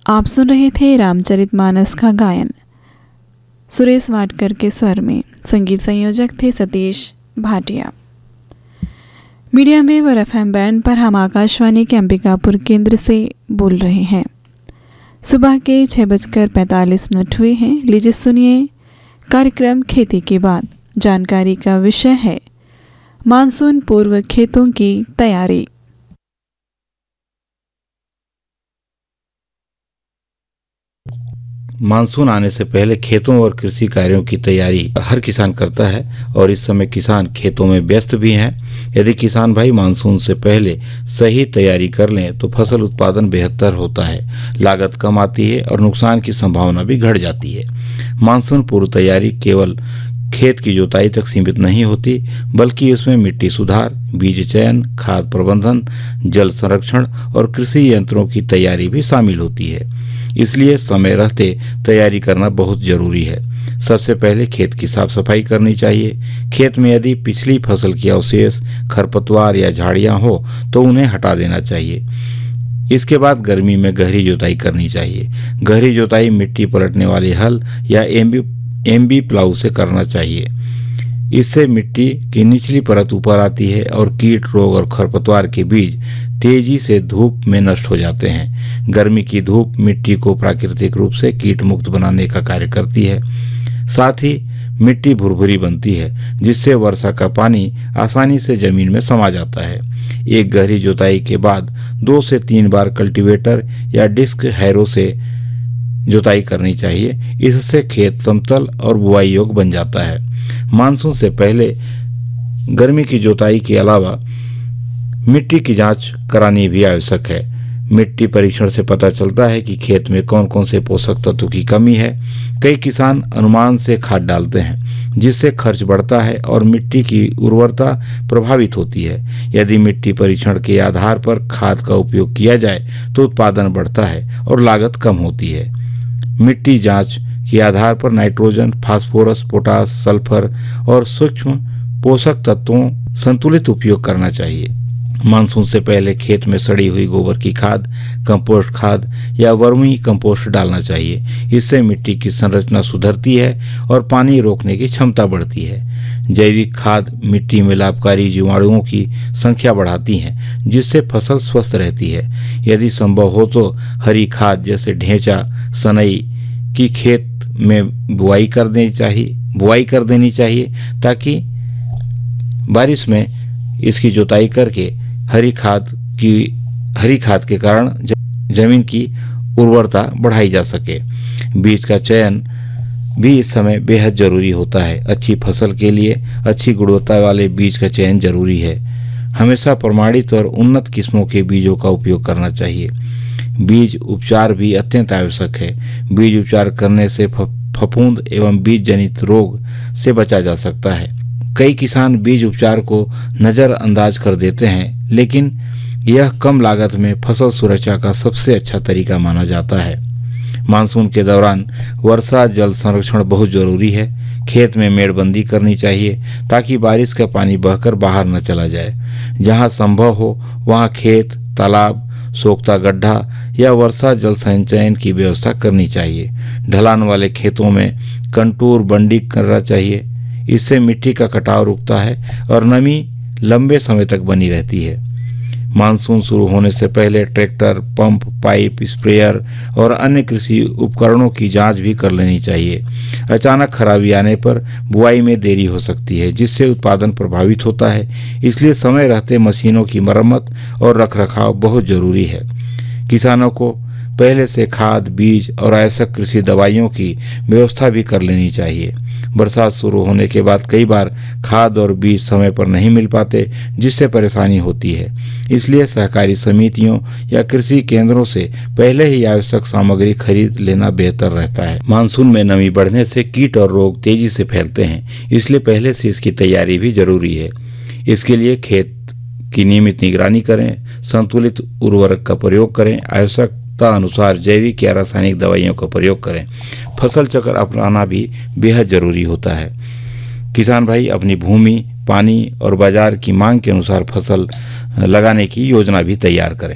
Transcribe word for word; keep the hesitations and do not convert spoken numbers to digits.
आप सुन रहे थे रामचरितमानस का गायन सुरेश वाडकर के स्वर में। संगीत संयोजक थे सतीश भाटिया। मीडियम वेव और एफएम बैंड पर हम आकाशवाणी के अंबिकापुर केंद्र से बोल रहे हैं। सुबह के छः बजकर पैंतालीस मिनट हुए हैं। लीजिए सुनिए कार्यक्रम खेती के बाद। जानकारी का विषय है मानसून पूर्व खेतों की तैयारी। मानसून आने से पहले खेतों और कृषि कार्यों की तैयारी हर किसान करता है और इस समय किसान खेतों में व्यस्त भी हैं। यदि किसान भाई मानसून से पहले सही तैयारी कर लें तो फसल उत्पादन बेहतर होता है, लागत कम आती है और नुकसान की संभावना भी घट जाती है। मानसून पूर्व तैयारी केवल खेत की जुताई तक सीमित नहीं होती, बल्कि उसमें मिट्टी सुधार, बीज चयन, खाद प्रबंधन, जल संरक्षण और कृषि यंत्रों की तैयारी भी शामिल होती है। इसलिए समय रहते तैयारी करना बहुत जरूरी है। सबसे पहले खेत की साफ सफाई करनी चाहिए। खेत में यदि पिछली फसल की अवशेष, खरपतवार या झाड़ियां हो तो उन्हें हटा देना चाहिए। इसके बाद गर्मी में गहरी जुताई करनी चाहिए। गहरी जुताई मिट्टी पलटने वाले हल या एमबी एमबी प्लाऊ से करना चाहिए। इससे मिट्टी की निचली परत ऊपर आती है और कीट, रोग और खरपतवार के बीज तेजी से धूप में नष्ट हो जाते हैं। गर्मी की धूप मिट्टी को प्राकृतिक रूप से कीट मुक्त बनाने का कार्य करती है। साथ ही मिट्टी भुरभुरी बनती है, जिससे वर्षा का पानी आसानी से जमीन में समा जाता है। एक गहरी जुताई के बाद दो से तीन बार कल्टीवेटर या डिस्क हैरो से जुताई करनी चाहिए। इससे खेत समतल और बुआई योग्य बन जाता है। मानसून से पहले गर्मी की जुताई के अलावा मिट्टी की जांच करानी भी आवश्यक है। मिट्टी परीक्षण से पता चलता है कि खेत में कौन कौन से पोषक तत्वों की कमी है। कई किसान अनुमान से खाद डालते हैं, जिससे खर्च बढ़ता है और मिट्टी की उर्वरता प्रभावित होती है। यदि मिट्टी परीक्षण के आधार पर खाद का उपयोग किया जाए तो उत्पादन बढ़ता है और लागत कम होती है। मिट्टी जांच के आधार पर नाइट्रोजन, फास्फोरस, पोटास, सल्फर और सूक्ष्म पोषक तत्वों संतुलित उपयोग करना चाहिए। मानसून से पहले खेत में सड़ी हुई गोबर की खाद, कंपोस्ट खाद या वर्मी कंपोस्ट डालना चाहिए। इससे मिट्टी की संरचना सुधरती है और पानी रोकने की क्षमता बढ़ती है। जैविक खाद मिट्टी में लाभकारी जीवाणुओं की संख्या बढ़ाती है, जिससे फसल स्वस्थ रहती है। यदि संभव हो तो हरी खाद जैसे ढेंचा, सनई की खेत में बुआई कर देनी चाहिए बुआई कर देनी चाहिए ताकि बारिश में इसकी जुताई करके हरी खाद की हरी खाद के कारण जमीन की उर्वरता बढ़ाई जा सके। बीज का चयन भी इस समय बेहद जरूरी होता है। अच्छी फसल के लिए अच्छी गुणवत्ता वाले बीज का चयन जरूरी है। हमेशा प्रमाणित और उन्नत किस्मों के बीजों का उपयोग करना चाहिए। बीज उपचार भी अत्यंत आवश्यक है। बीज उपचार करने से फफूंद एवं बीज जनित रोग से बचा जा सकता है। कई किसान बीज उपचार को नजरअंदाज कर देते हैं, लेकिन यह कम लागत में फसल सुरक्षा का सबसे अच्छा तरीका माना जाता है। मानसून के दौरान वर्षा जल संरक्षण बहुत जरूरी है। खेत में मेड़बंदी करनी चाहिए ताकि बारिश का पानी बहकर बाहर न चला जाए। जहां संभव हो वहां खेत, तालाब, सोखता गड्ढा या वर्षा जल संचयन की व्यवस्था करनी चाहिए। ढलान वाले खेतों में कंटूर बंडी करना चाहिए। इससे मिट्टी का कटाव रुकता है और नमी लंबे समय तक बनी रहती है। मानसून शुरू होने से पहले ट्रैक्टर, पंप, पाइप, स्प्रेयर और अन्य कृषि उपकरणों की जांच भी कर लेनी चाहिए। अचानक खराबी आने पर बुआई में देरी हो सकती है, जिससे उत्पादन प्रभावित होता है। इसलिए समय रहते मशीनों की मरम्मत और रखरखाव बहुत जरूरी है। किसानों को पहले से खाद, बीज और आवश्यक कृषि दवाइयों की व्यवस्था भी कर लेनी चाहिए। बरसात शुरू होने के बाद कई बार खाद और बीज समय पर नहीं मिल पाते, जिससे परेशानी होती है। इसलिए सहकारी समितियों या कृषि केंद्रों से पहले ही आवश्यक सामग्री खरीद लेना बेहतर रहता है। मानसून में नमी बढ़ने से कीट और रोग तेजी से फैलते हैं, इसलिए पहले से इसकी तैयारी भी जरूरी है। इसके लिए खेत की नियमित निगरानी करें, संतुलित उर्वरक का प्रयोग करें, आवश्यकता अनुसार जैविक या रासायनिक दवाइयों का प्रयोग करें। फसल चक्र अपनाना भी बेहद जरूरी होता है। किसान भाई अपनी भूमि, पानी और बाजार की मांग के अनुसार फसल लगाने की योजना भी तैयार करें।